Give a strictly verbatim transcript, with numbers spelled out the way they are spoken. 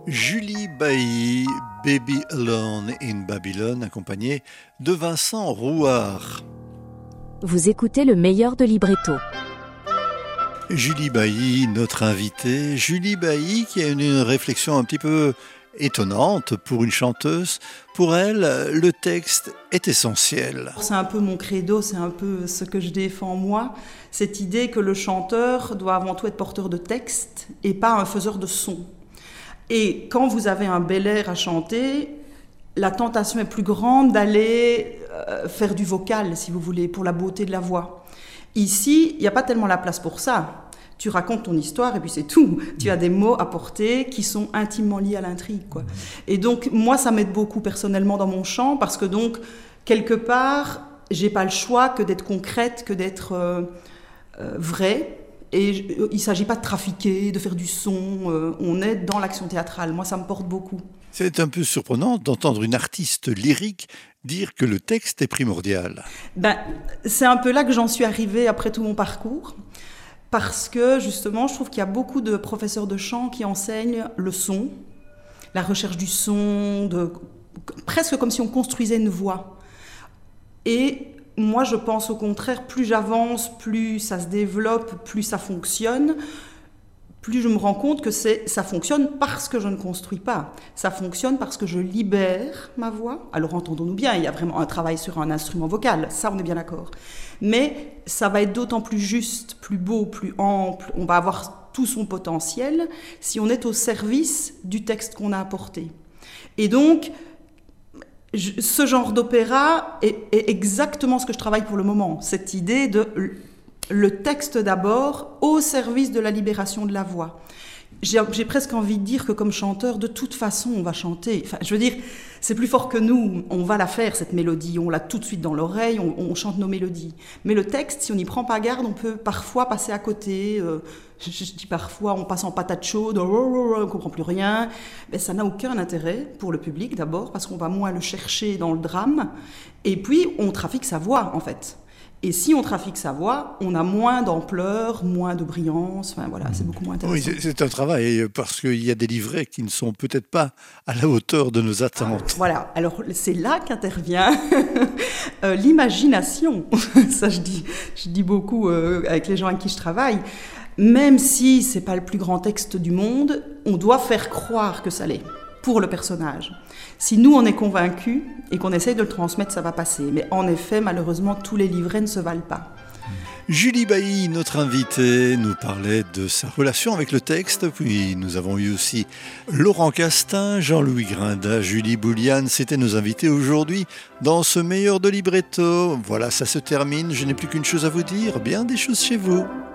Julie Bailly, Baby Alone in Babylon, accompagnée de Vincent Rouart. Vous écoutez le meilleur de libretto. Julie Bailly, notre invitée. Julie Bailly qui a une, une réflexion un petit peu étonnante pour une chanteuse. Pour elle, le texte est essentiel. C'est un peu mon credo, c'est un peu ce que je défends moi, cette idée que le chanteur doit avant tout être porteur de texte et pas un faiseur de son. Et quand vous avez un bel air à chanter, la tentation est plus grande d'aller euh, faire du vocal, si vous voulez, pour la beauté de la voix. Ici, il n'y a pas tellement la place pour ça. Tu racontes ton histoire et puis c'est tout. Tu as des mots à porter qui sont intimement liés à l'intrigue, quoi. Et donc, moi, ça m'aide beaucoup personnellement dans mon chant parce que donc, quelque part, j'ai pas le choix que d'être concrète, que d'être euh, euh, vraie. Et il ne s'agit pas de trafiquer, de faire du son, euh, on est dans l'action théâtrale. Moi, ça me porte beaucoup. C'est un peu surprenant d'entendre une artiste lyrique dire que le texte est primordial. Ben, c'est un peu là que j'en suis arrivée après tout mon parcours, parce que justement, je trouve qu'il y a beaucoup de professeurs de chant qui enseignent le son, la recherche du son, de, presque comme si on construisait une voix. Et moi, je pense au contraire, plus j'avance, plus ça se développe, plus ça fonctionne, plus je me rends compte que c'est, ça fonctionne parce que je ne construis pas. Ça fonctionne parce que je libère ma voix. Alors, entendons-nous bien, il y a vraiment un travail sur un instrument vocal, ça, on est bien d'accord. Mais ça va être d'autant plus juste, plus beau, plus ample, on va avoir tout son potentiel si on est au service du texte qu'on a apporté. Et donc, ce genre d'opéra est, est exactement ce que je travaille pour le moment. Cette idée de le texte d'abord au service de la libération de la voix. J'ai, j'ai presque envie de dire que comme chanteur, de toute façon, on va chanter. Enfin, je veux dire, c'est plus fort que nous. On va la faire, cette mélodie. On l'a tout de suite dans l'oreille. On, on chante nos mélodies. Mais le texte, si on n'y prend pas garde, on peut parfois passer à côté. Euh, je, je dis parfois, on passe en patate chaude, on ne comprend plus rien. Mais ça n'a aucun intérêt pour le public, d'abord, parce qu'on va moins le chercher dans le drame. Et puis, on trafique sa voix, en fait. Et si on trafique sa voix, on a moins d'ampleur, moins de brillance, enfin voilà, c'est beaucoup moins intéressant. Oui, c'est, c'est un travail, parce qu'il y a des livrets qui ne sont peut-être pas à la hauteur de nos attentes. Voilà, alors c'est là qu'intervient euh, l'imagination. Ça, je dis, je dis beaucoup euh, avec les gens avec qui je travaille. Même si c'est pas le plus grand texte du monde, on doit faire croire que ça l'est, pour le personnage. Si nous, on est convaincus et qu'on essaye de le transmettre, ça va passer. Mais en effet, malheureusement, tous les livrets ne se valent pas. Julie Bailly, notre invitée, nous parlait de sa relation avec le texte. Puis nous avons eu aussi Laurent Castin, Jean-Louis Grinda, Julie Bouliane. C'était nos invités aujourd'hui dans ce meilleur de libretto. Voilà, ça se termine. Je n'ai plus qu'une chose à vous dire. Bien des choses chez vous.